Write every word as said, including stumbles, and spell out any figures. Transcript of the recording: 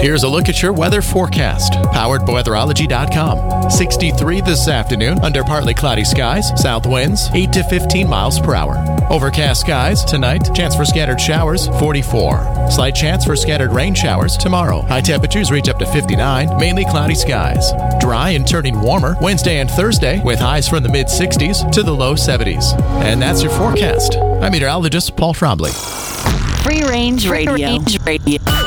Here's a look at your weather forecast, powered by weatherology dot com. sixty-three this afternoon under partly cloudy skies, south winds eight to fifteen miles per hour. Overcast skies tonight, chance for scattered showers forty-four. Slight chance for scattered rain showers tomorrow. High temperatures reach up to fifty-nine, mainly cloudy skies. Dry and turning warmer Wednesday and Thursday with highs from the mid sixties to the low seventies. And that's your forecast. I'm meteorologist Paul Trombley. Free Range Radio. Free Range Radio.